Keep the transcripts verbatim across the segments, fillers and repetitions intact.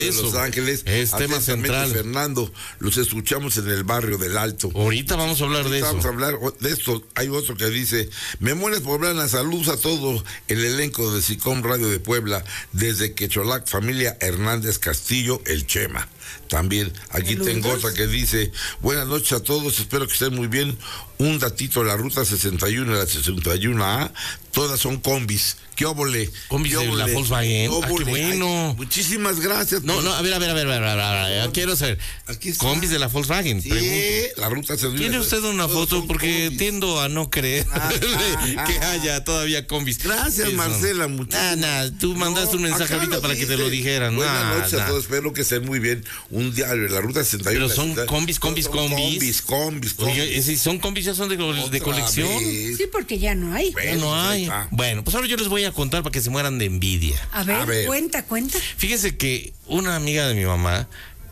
Eso, Los Ángeles. es tema central. Fernando, los escuchamos en el barrio del Alto. Ahorita vamos a hablar Ahorita de eso. Vamos a hablar de esto. Hay otro que dice: Memorias Poblanas, saludos a todo el elenco de SICOM Radio de Puebla, desde Quecholac, familia Hernández Castillo, el Chema. También aquí Saludos. tengo otra que dice: buenas noches a todos, espero que estén muy bien. Un datito, la ruta sesenta y uno y la sesenta y uno A, todas son combis. ¿Qué óvole? Combis ¿Qué de la óvole? Volkswagen. ¿Qué Ah, qué óvole? bueno. Ay, muchísimas gracias. No, por- no, a ver, a ver, a ver, a ver, a ver, a ver, quiero saber. Aquí está. Combis de la Volkswagen. Sí, Pregunto. la ruta sesenta y uno. ¿Tiene usted una Todos foto? son Porque combis. tiendo a no creer Ah, ah, que ah. haya todavía combis. Gracias, Sí, son- Marcela, Ah, muchísimas. nada, tú mandaste un mensaje acá ahorita lo para que te dice. lo dijeran. Buenas Nah, noches a nah. todos, espero que estén muy bien. Un diario en la ruta sesenta y uno. Pero son la- combis, combis, son combis. Combis, combis, Oiga, combis. si son combis, ya son de, de Otra colección. vez. Sí, porque ya no hay. Ya no hay. Ahí está. Bueno, pues ahora yo les voy a contar para que se mueran de envidia. A ver, A ver. cuenta, cuenta. Fíjese que una amiga de mi mamá,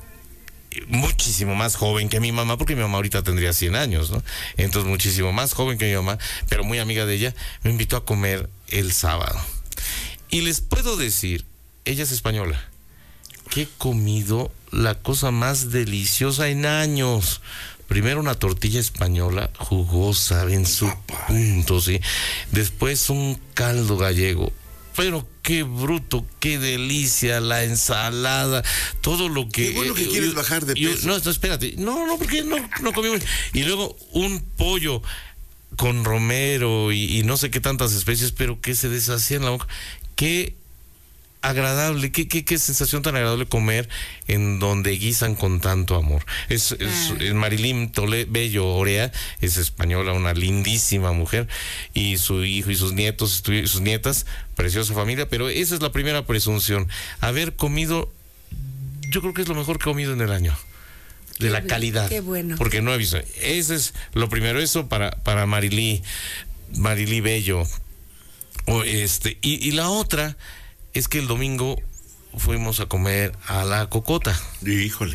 muchísimo más joven que mi mamá, porque mi mamá ahorita tendría cien años, ¿no? Entonces, muchísimo más joven que mi mamá, pero muy amiga de ella, me invitó a comer el sábado. Y les puedo decir, ella es española, que he comido la cosa más deliciosa en años. Primero una tortilla española jugosa, en su punto, ¿sí? Después un caldo gallego. Pero qué bruto, qué delicia, la ensalada, todo lo que... Qué bueno que eh, quieres yo- bajar de yo- peso. no, no, espérate. No, no, porque no, no comimos. Y luego un pollo con romero y, y no sé qué tantas especies, pero que se deshacía en la boca. Qué agradable, qué, qué, qué sensación tan agradable comer en donde guisan con tanto amor. Es, es, Ah. es Marilyn Tole Bello Orea, es española, una lindísima mujer, y su hijo y sus nietos, estu- sus nietas, preciosa familia, pero esa es la primera presunción. Haber comido, yo creo que es lo mejor que he comido en el año. De Qué la bien, calidad. qué bueno. Porque no he visto. Ese es lo primero, eso para, para Marilí, Marilí Bello. O este, y, y la otra es que el domingo fuimos a comer a la Cocota. Híjole,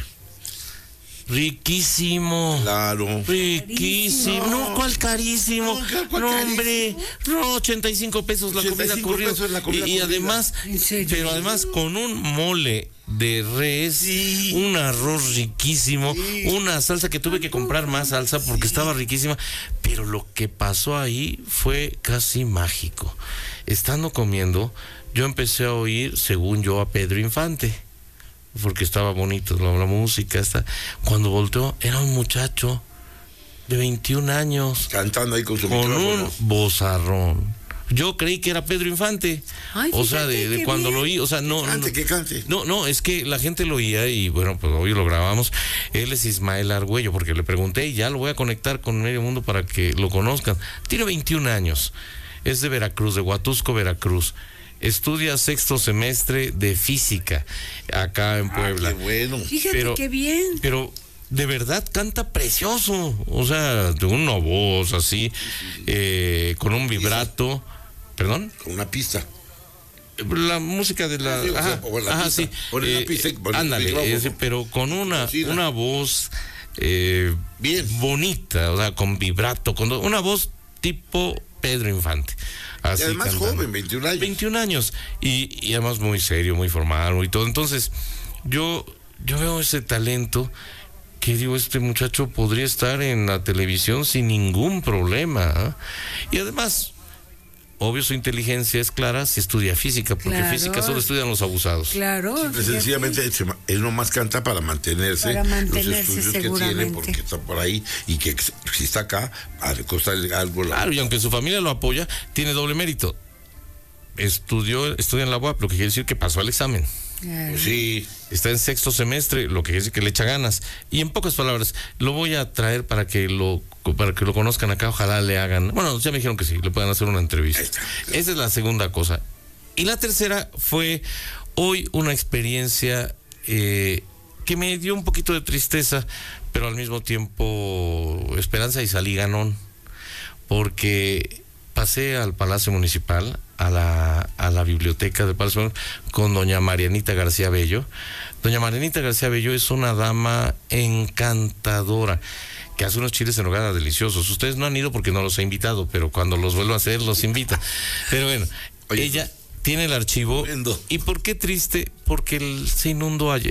Riquísimo. claro. Riquísimo. Carísimo. No, ¿cuál carísimo? No, ¿cuál No, carísimo? hombre. No, ochenta y cinco pesos la ochenta y comida cinco corrida. pesos la comida Y, y corrida. además, ¿En serio? pero además con un mole de res, Sí. un arroz riquísimo, Sí. una salsa que tuve que comprar más salsa porque estaba riquísima. Pero lo que pasó ahí fue casi mágico. Estando comiendo, yo empecé a oír, según yo, a Pedro Infante, porque estaba bonito la, la música. Está. Cuando volteó, era un muchacho de veintiún años, Cantando ahí con su con micrófono. un vozarrón. Yo creí que era Pedro Infante. Ay, o sea, fíjate de, de qué cuando bien. lo oí, o sea, no, Cante, no, que cante. no, no, es que la gente lo oía y bueno, pues hoy lo grabamos. Él es Ismael Argüello, porque le pregunté y ya lo voy a conectar con Medio Mundo para que lo conozcan. Tiene veintiún años, es de Veracruz, de Huatusco, Veracruz. Estudia sexto semestre de física acá en Puebla. Ah, qué bueno. Fíjate Pero- qué bien. Pero de verdad canta precioso, o sea, de una voz así, eh, con un vibrato, perdón, Con una pista. la música de la, Sí, o sea, ajá, por la ajá, pista. sí, Por la eh, pista y por el ándale, micrófono. eh, pero con una, Cocina. una voz eh, Bien. bonita, o sea, con vibrato, con do- una voz tipo Pedro Infante. Y Así además cantando. joven, veintiún años. veintiún años y, y además muy serio, muy formal y todo. Entonces, yo, yo veo ese talento que digo, este muchacho podría estar en la televisión sin ningún problema. ¿Ah? Y además, obvio su inteligencia es clara si estudia física, porque Claro. física solo estudian los abusados. Claro. Simple, fíjate. sencillamente se ma- él nomás canta para mantenerse, Para mantenerse, los estudios que tiene, seguramente. porque está por ahí y que si está acá ha de costarle algo la- Claro, y aunque su familia lo apoya, tiene doble mérito. Estudió, estudia en la U A P, lo que quiere decir que pasó al examen. Claro. Pues sí, Está en sexto semestre, lo que quiere decir que le echa ganas. Y en pocas palabras, lo voy a traer para que lo para que lo conozcan acá, ojalá le hagan. Bueno, ya me dijeron que sí, le puedan hacer una entrevista. Ahí está. Esa es la segunda cosa. Y la tercera fue hoy una experiencia eh, que me dio un poquito de tristeza, pero al mismo tiempo esperanza, y salí ganón. Porque pasé al Palacio Municipal, a la, a la biblioteca del Palacio Municipal, con doña Marianita García Bello. Doña Marianita García Bello es una dama encantadora, que hace unos chiles en nogada deliciosos. Ustedes no han ido porque no los he invitado, pero cuando los vuelvo a hacer, los invita. Pero bueno, Oye, ella tiene el archivo. tremendo. ¿Y por qué triste? Porque el- se inundó ayer.